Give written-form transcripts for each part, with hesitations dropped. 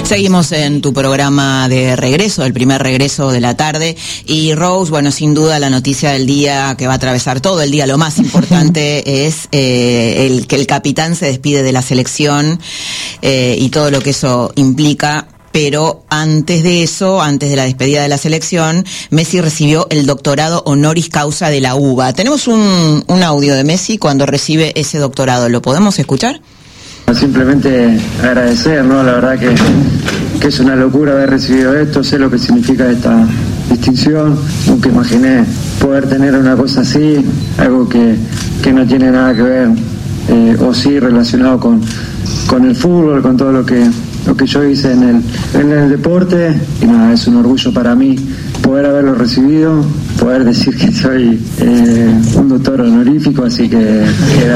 Seguimos en tu programa de regreso, el primer regreso de la tarde. Y Rose, bueno, sin duda la noticia del día que va a atravesar todo el día, lo más importante es que el capitán se despide de la selección y todo lo que eso implica. Pero antes de eso, antes de la despedida de la selección, Messi recibió el doctorado honoris causa de la UBA. Tenemos un audio de Messi cuando recibe ese doctorado. ¿Lo podemos escuchar? Simplemente agradecer, ¿no? La verdad que es una locura haber recibido esto, sé lo que significa esta distinción, nunca imaginé poder tener una cosa así, algo que no tiene nada que ver, o sí relacionado con el fútbol, con todo lo que yo hice en el deporte, y nada, es un orgullo para mí poder haberlo recibido, poder decir que soy un doctor honorífico, así que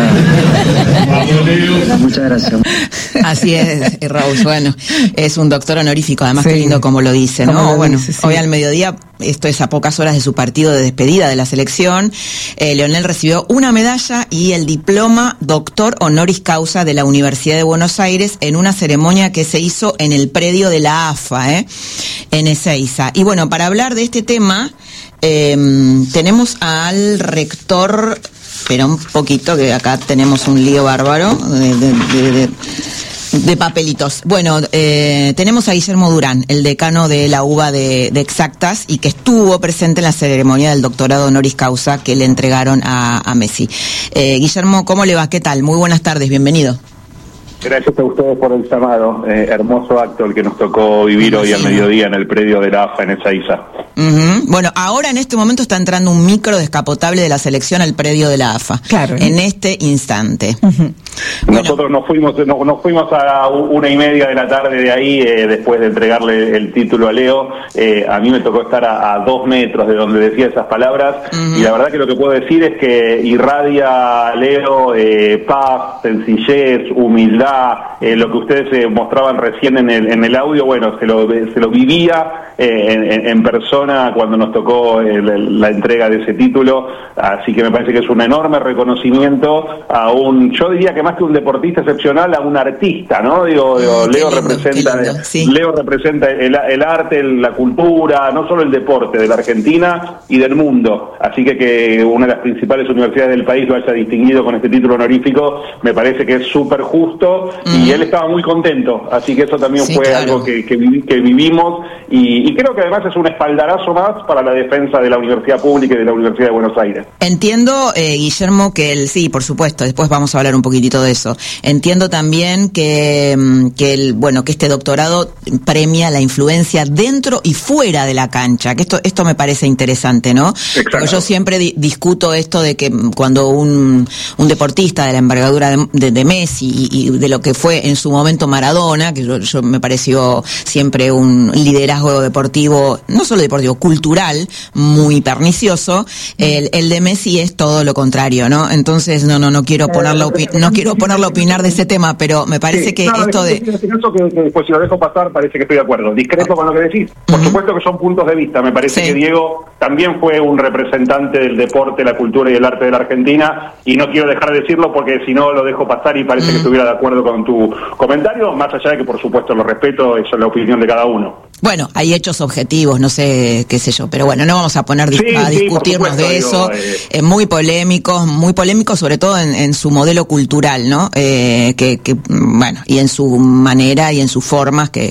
muchas gracias. Así es, Raúl, bueno, es un doctor honorífico, además sí. Qué lindo como lo dice, ¿no? Bueno, dice, sí. Hoy al mediodía, esto es a pocas horas de su partido de despedida de la selección, Leonel recibió una medalla y el diploma doctor honoris causa de la Universidad de Buenos Aires en una ceremonia que se hizo en el predio de la AFA, en Ezeiza. Y bueno, para hablar de este tema, tenemos al rector, espera un poquito, que acá tenemos un lío bárbaro de papelitos. Bueno, tenemos a Guillermo Durán, el decano de la UBA de Exactas, y que estuvo presente en la ceremonia del doctorado honoris causa que le entregaron a Messi. Guillermo, ¿cómo le va? ¿Qué tal? Muy buenas tardes, bienvenido. Gracias a ustedes por el llamado. Hermoso acto el que nos tocó vivir hoy al mediodía en el predio de la AFA en Ezeiza. Bueno, ahora en este momento está entrando un micro descapotable de la selección al predio de la AFA. Claro. En este instante. Bueno. Nosotros nos fuimos a 1:30 de la tarde de ahí, después de entregarle el título a Leo. A mí me tocó estar a 2 metros de donde decía esas palabras. Y la verdad que lo que puedo decir es que irradia Leo paz, sencillez, humildad. Lo que ustedes mostraban recién en el audio, bueno, se lo vivía en persona cuando nos tocó la entrega de ese título, así que me parece que es un enorme reconocimiento a yo diría que más que un deportista excepcional, a un artista, ¿no? Leo representa, sí. Leo representa el arte, la cultura, no solo el deporte de la Argentina y del mundo, así que una de las principales universidades del país lo haya distinguido con este título honorífico, me parece que es súper justo, y él estaba muy contento, así que eso también fue claro. Algo que vivimos, y creo que además es un espaldarazo más para la defensa de la universidad pública y de la Universidad de Buenos Aires. Entiendo, Guillermo, que sí, por supuesto, después vamos a hablar un poquitito de eso. Entiendo también que este doctorado premia la influencia dentro y fuera de la cancha, que esto me parece interesante, ¿no? Exacto. Porque yo siempre discuto esto de que cuando un deportista de la envergadura de Messi y de lo que fue en su momento Maradona, que yo me pareció siempre un liderazgo deportivo, no solo deportivo, cultural, muy pernicioso, el de Messi es todo lo contrario, ¿no? Entonces no quiero ponerlo a opinar de ese tema, pero me parece que esto de... que después si lo dejo pasar parece que estoy de acuerdo, discrepo con lo que decís, por supuesto que son puntos de vista, me parece que Diego también fue un representante del deporte, la cultura y el arte de la Argentina, y no quiero dejar de decirlo porque si no lo dejo pasar y parece que estuviera de acuerdo con tu comentario, más allá de que por supuesto lo respeto, eso es la opinión de cada uno. Bueno, hay hechos objetivos, no sé, qué sé yo, pero bueno, no vamos a poner a discutirnos de eso, muy polémico sobre todo en su modelo cultural, ¿no? Bueno, y en su manera y en sus formas que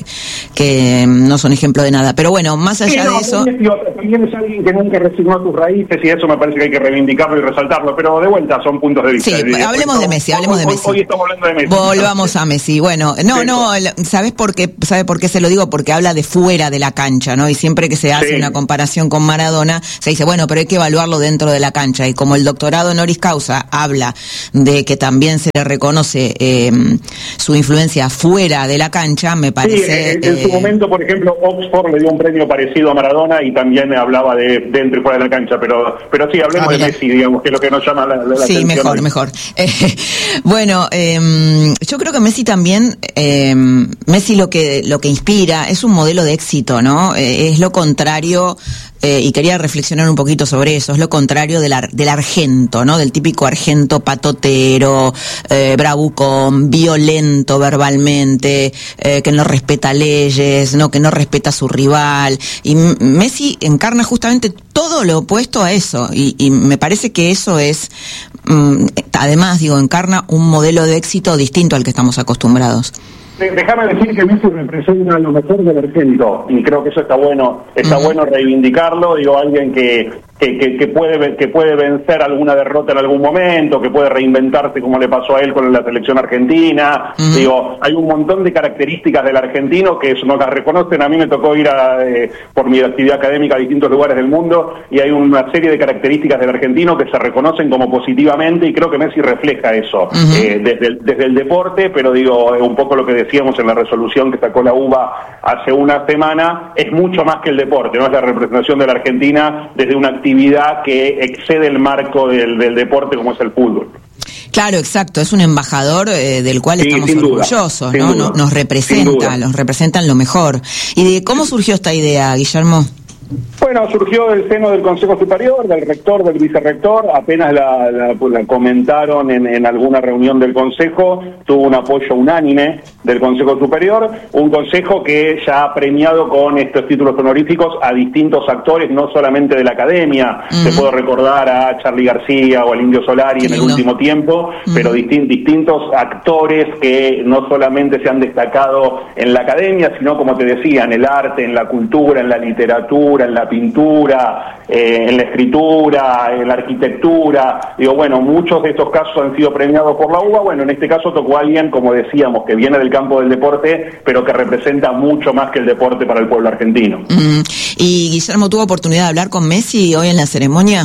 no son ejemplo de nada, pero bueno, más allá de eso... También es alguien que nunca resignó sus raíces y eso me parece que hay que reivindicarlo y resaltarlo, pero de vuelta son puntos de vista. Sí, hablemos de Messi. Hoy estamos hablando de Messi. Volvamos a Messi. Bueno, ¿sabes por qué? ¿Sabe por qué se lo digo? Porque habla de fuera de la cancha, ¿no? Y siempre que se hace una comparación con Maradona, se dice, bueno, pero hay que evaluarlo dentro de la cancha. Y como el doctorado honoris causa habla de que también se le reconoce su influencia fuera de la cancha, me parece... Sí, en su momento, por ejemplo, Oxford le dio un premio parecido a Maradona y también hablaba de dentro y fuera de la cancha, pero sí, hablemos de Messi, digamos, que es lo que nos llama la atención. Sí, mejor. Bueno, yo creo que Messi también, Messi lo que inspira es un modelo de éxito, ¿no? Es lo contrario y quería reflexionar un poquito sobre eso. Es lo contrario del argento, ¿no? Del típico argento patotero, bravucón, violento verbalmente, que no respeta leyes, ¿no? Que no respeta a su rival. Y Messi encarna justamente todo lo opuesto a eso. Y me parece que eso es, además, encarna un modelo de éxito distinto al que estamos acostumbrados. Déjame decir que Messi representa lo mejor del argento, y creo que eso está bueno reivindicarlo. Alguien que puede vencer alguna derrota en algún momento, que puede reinventarse como le pasó a él con la selección argentina. Hay un montón de características del argentino que no las reconocen. A mí me tocó ir por mi actividad académica a distintos lugares del mundo, y hay una serie de características del argentino que se reconocen como positivamente, y creo que Messi refleja eso desde el deporte, pero un poco lo que decíamos en la resolución que sacó la UBA hace una semana, es mucho más que el deporte, ¿no? Es la representación de la Argentina desde una actividad que excede el marco del deporte, como es el fútbol. Claro, exacto, es un embajador del cual estamos orgullosos, ¿no? Nos representan lo mejor. ¿Y de cómo surgió esta idea, Guillermo? Bueno, surgió del seno del Consejo Superior, del rector, del vicerrector. Apenas la comentaron en alguna reunión del Consejo, tuvo un apoyo unánime del Consejo Superior, un consejo que ya ha premiado con estos títulos honoríficos a distintos actores, no solamente de la academia. Te puedo recordar a Charly García o al Indio Solari en el último tiempo, pero distintos actores que no solamente se han destacado en la academia, sino, como te decía, en el arte, en la cultura, en la literatura, en la pintura, en la escritura, en la arquitectura. Muchos de estos casos han sido premiados por la UBA. En este caso tocó a alguien, como decíamos, que viene del campo del deporte, pero que representa mucho más que el deporte para el pueblo argentino. ¿Y Guillermo tuvo oportunidad de hablar con Messi hoy en la ceremonia?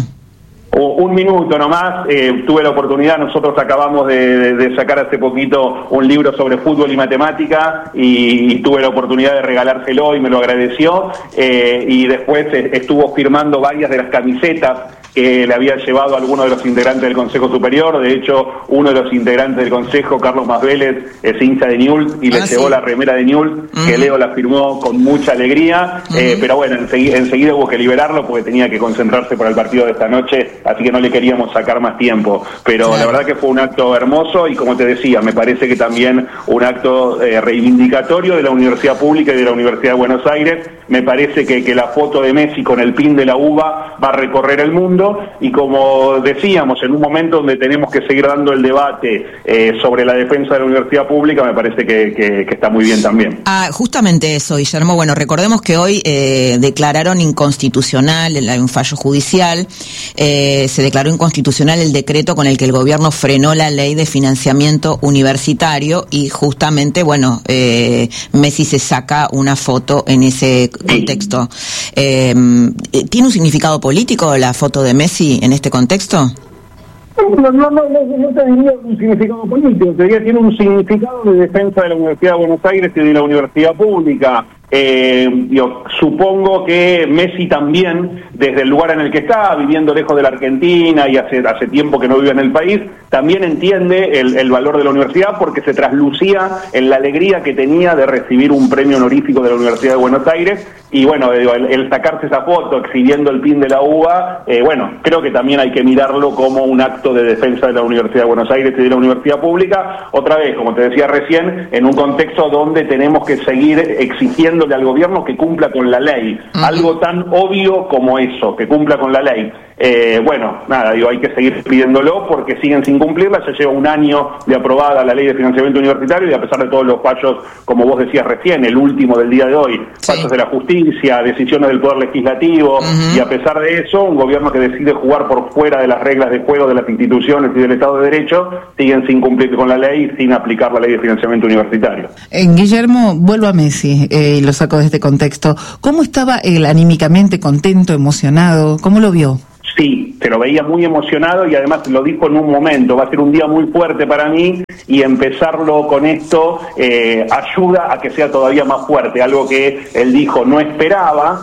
Un minuto nomás, tuve la oportunidad, nosotros acabamos de sacar hace poquito un libro sobre fútbol y matemática, y tuve la oportunidad de regalárselo y me lo agradeció, y después estuvo firmando varias de las camisetas que le había llevado a alguno de los integrantes del Consejo Superior. De hecho, uno de los integrantes del Consejo, Carlos Masvélez, es hincha de Newell's y le llevó la remera de Newell's, que Leo la firmó con mucha alegría, pero enseguida hubo que liberarlo porque tenía que concentrarse para el partido de esta noche, así que no le queríamos sacar más tiempo. Pero la verdad que fue un acto hermoso, y como te decía, me parece que también un acto reivindicatorio de la Universidad Pública y de la Universidad de Buenos Aires. Me parece que la foto de Messi con el pin de la UBA va a recorrer el mundo, y como decíamos, en un momento donde tenemos que seguir dando el debate sobre la defensa de la universidad pública, me parece que está muy bien también. Justamente eso, Guillermo. Recordemos que hoy declararon inconstitucional, hay un fallo judicial, se declaró inconstitucional el decreto con el que el gobierno frenó la ley de financiamiento universitario, y justamente, Messi se saca una foto en ese contexto. ¿Tiene un significado político la foto de Messi en este contexto? No te diría un significado político, te diría tiene un significado de defensa de la Universidad de Buenos Aires y de la universidad pública. Yo supongo que Messi también, desde el lugar en el que está, viviendo lejos de la Argentina y hace tiempo que no vive en el país, también entiende el valor de la universidad, porque se traslucía en la alegría que tenía de recibir un premio honorífico de la Universidad de Buenos Aires. Y el sacarse esa foto exhibiendo el pin de la UBA, creo que también hay que mirarlo como un acto de defensa de la Universidad de Buenos Aires y de la universidad pública. Otra vez, como te decía recién, en un contexto donde tenemos que seguir exigiéndole al gobierno que cumpla con la ley. Algo tan obvio como eso, que cumpla con la ley. Hay que seguir pidiéndolo porque siguen sin cumplirla. Ya lleva un año de aprobada la ley de financiamiento universitario, y a pesar de todos los fallos, como vos decías recién, el último del día de hoy, fallos de la justicia, decisiones del Poder Legislativo, y a pesar de eso, un gobierno que decide jugar por fuera de las reglas de juego de las instituciones y del Estado de Derecho, siguen sin cumplir con la ley y sin aplicar la ley de financiamiento universitario. Guillermo, vuelvo a Messi, lo saco de este contexto. ¿Cómo estaba él anímicamente, contento, emocionado? ¿Cómo lo vio? Sí, se lo veía muy emocionado y además lo dijo en un momento, va a ser un día muy fuerte para mí y empezarlo con esto ayuda a que sea todavía más fuerte, algo que él dijo no esperaba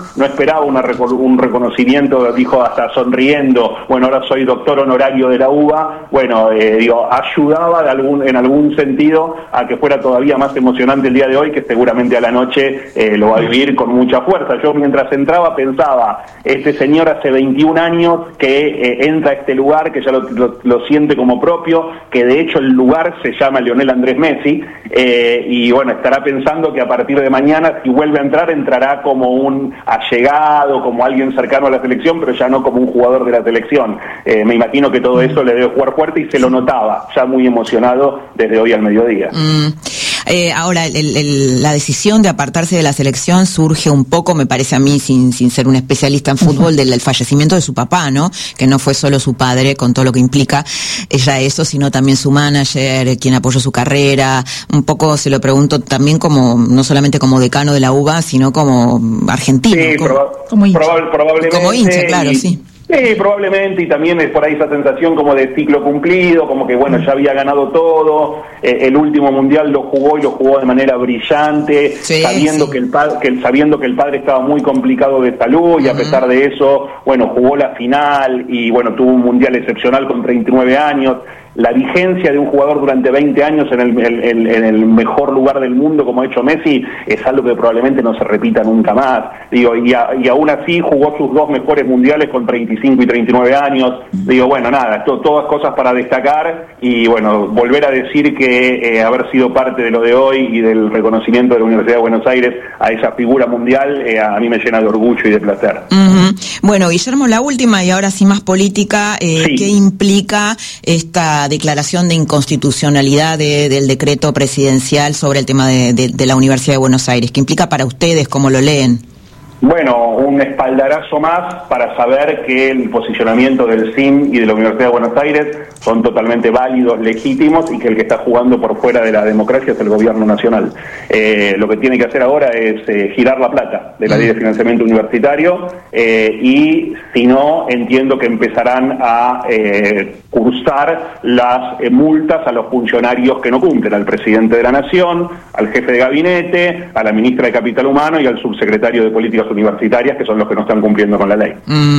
un reconocimiento, dijo hasta sonriendo, bueno, ahora soy doctor honorario de la UBA, bueno, ayudaba en algún sentido a que fuera todavía más emocionante el día de hoy, que seguramente a la noche lo va a vivir con mucha fuerza. Yo mientras entraba pensaba, este señor hace 21 años que entra a este lugar, que ya lo siente como propio, que de hecho el lugar se llama Lionel Andrés Messi, y bueno, estará pensando que a partir de mañana, si vuelve a entrar, entrará como un allegado, como alguien cercano a la selección, pero ya no como un jugador de la selección. Me imagino que todo eso le debe jugar fuerte y se lo notaba, ya muy emocionado desde hoy al mediodía. Ahora, la decisión de apartarse de la selección surge un poco, me parece a mí, sin ser un especialista en fútbol, del fallecimiento de su papá, ¿no? Que no fue solo su padre, con todo lo que implica ella eso, sino también su manager, quien apoyó su carrera. Un poco se lo pregunto también como, no solamente como decano de la UBA, sino como argentino. Sí, como hincha. Probablemente. Como hincha, claro, sí. Sí, probablemente, y también es por ahí esa sensación como de ciclo cumplido, como que bueno, ya había ganado todo, el último mundial lo jugó de manera brillante, sabiendo que el padre estaba muy complicado de salud, y a pesar de eso, bueno, jugó la final y bueno, tuvo un mundial excepcional con 39 años. La vigencia de un jugador durante 20 años en el mejor lugar del mundo, como ha hecho Messi, es algo que probablemente no se repita nunca más. Y aún así jugó sus 2 mejores mundiales con 35 y 39 años. Bueno, nada, todas cosas para destacar y bueno, volver a decir que haber sido parte de lo de hoy y del reconocimiento de la Universidad de Buenos Aires a esa figura mundial, a mí me llena de orgullo y de placer. Bueno, Guillermo, la última y ahora sí más política, sí. ¿Qué implica esta declaración de inconstitucionalidad del decreto presidencial sobre el tema de la Universidad de Buenos Aires? ¿Qué implica para ustedes? ¿Cómo lo leen? Bueno, un espaldarazo más para saber que el posicionamiento del CIM y de la Universidad de Buenos Aires son totalmente válidos, legítimos, y que el que está jugando por fuera de la democracia es el gobierno nacional. Lo que tiene que hacer ahora es girar la plata de la ley de financiamiento universitario, y si no, entiendo que empezarán a cursar las multas a los funcionarios que no cumplen, al presidente de la Nación, al jefe de gabinete, a la ministra de Capital Humano y al subsecretario de Políticas Universitarias, que son los que no están cumpliendo con la ley.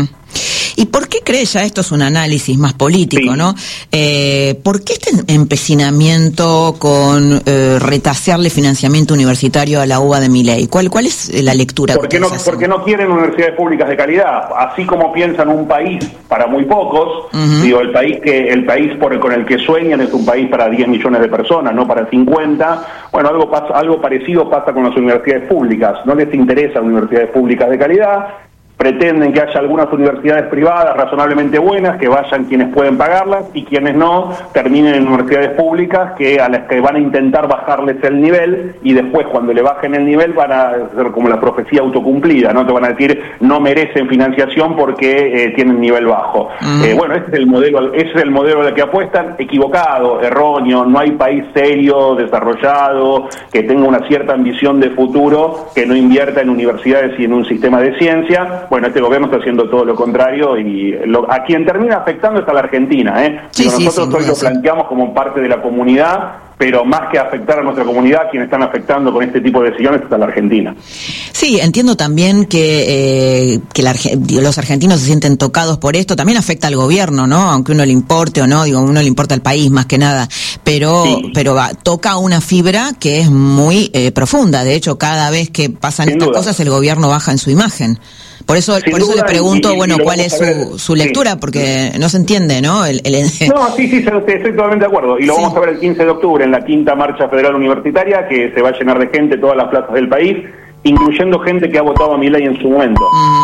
¿Y por qué cree, ya esto es un análisis más político, sí, ¿no? ¿Por qué este empecinamiento con retasearle financiamiento universitario a la UBA de Milei? ¿Cuál es la lectura? Porque no quieren universidades públicas de calidad, así como piensan un país para muy pocos. El país con el que sueñan es un país para 10 millones de personas, no para 50. Bueno, algo parecido pasa con las universidades públicas. No les interesa universidades públicas de calidad. Pretenden que haya algunas universidades privadas razonablemente buenas, que vayan quienes pueden pagarlas, y quienes no terminen en universidades públicas a las que van a intentar bajarles el nivel, y después cuando le bajen el nivel van a ser como la profecía autocumplida, ¿no? Te van a decir no merecen financiación porque tienen nivel bajo. Bueno, ese es el modelo al que apuestan, equivocado, erróneo. No hay país serio, desarrollado, que tenga una cierta ambición de futuro, que no invierta en universidades y en un sistema de ciencia. Bueno, este gobierno está haciendo todo lo contrario, y a quien termina afectando es a la Argentina, nosotros hoy lo planteamos como parte de la comunidad, pero más que afectar a nuestra comunidad, quienes están afectando con este tipo de decisiones es a la Argentina. Sí, entiendo también que los argentinos se sienten tocados por esto. También afecta al gobierno, ¿no? Aunque uno le importe o no, uno le importa al país más que nada. Pero toca una fibra que es muy profunda. De hecho, cada vez que pasan estas cosas, el gobierno baja en su imagen. Por eso le pregunto, ¿cuál es su lectura? Porque no se entiende, ¿no? No, sí, estoy totalmente de acuerdo. Y lo vamos a ver el 15 de octubre en la 5ª Marcha Federal Universitaria, que se va a llenar de gente todas las plazas del país, incluyendo gente que ha votado a Milei en su momento.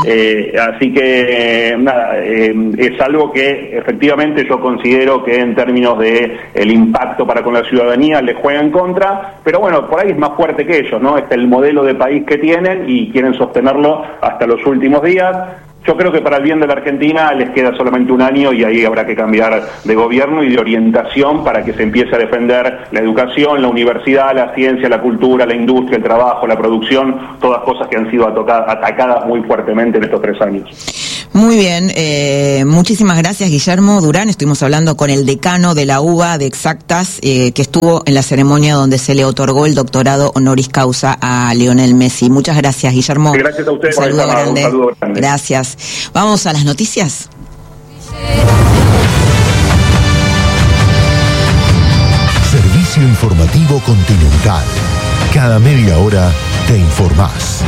Así que, nada, es algo que efectivamente yo considero que en términos de el impacto para con la ciudadanía le juega en contra, pero bueno, por ahí es más fuerte que ellos, ¿no? Es el modelo de país que tienen y quieren sostenerlo hasta los últimos días. Yo creo que para el bien de la Argentina les queda solamente un año, y ahí habrá que cambiar de gobierno y de orientación para que se empiece a defender la educación, la universidad, la ciencia, la cultura, la industria, el trabajo, la producción, todas cosas que han sido atacadas muy fuertemente en estos 3 años. Muy bien, muchísimas gracias, Guillermo Durán. Estuvimos hablando con el decano de la UBA de Exactas, que estuvo en la ceremonia donde se le otorgó el doctorado honoris causa a Lionel Messi. Muchas gracias, Guillermo. Gracias a ustedes un por el llamado. grande. Un saludo grande. Gracias. Vamos a las noticias. Servicio informativo Continental. Cada media hora te informás.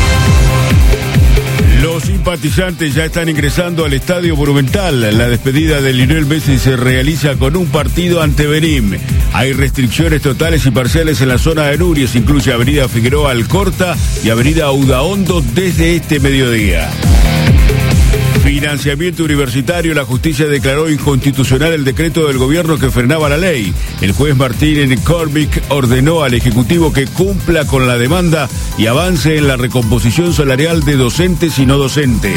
Los simpatizantes ya están ingresando al Estadio Monumental. La despedida de Lionel Messi se realiza con un partido ante Benín. Hay restricciones totales y parciales en la zona de Núñez, incluye Avenida Figueroa Alcorta y Avenida Udaondo desde este mediodía. Financiamiento universitario. La justicia declaró inconstitucional el decreto del gobierno que frenaba la ley. El juez Martín Corbic ordenó al Ejecutivo que cumpla con la demanda y avance en la recomposición salarial de docentes y no docentes.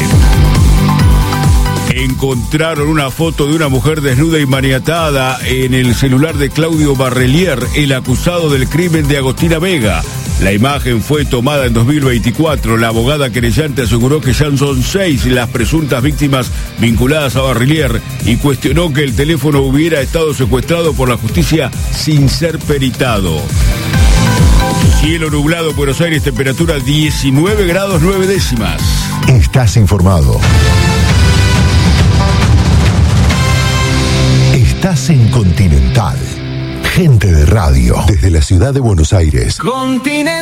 Encontraron una foto de una mujer desnuda y maniatada en el celular de Claudio Barrelier, el acusado del crimen de Agostina Vega. La imagen fue tomada en 2024. La abogada querellante aseguró que ya son 6 las presuntas víctimas vinculadas a Barrelier y cuestionó que el teléfono hubiera estado secuestrado por la justicia sin ser peritado. Cielo nublado, Buenos Aires, temperatura 19 grados 9 décimas. Estás informado. Estás en Continental. Gente de radio. Desde la ciudad de Buenos Aires.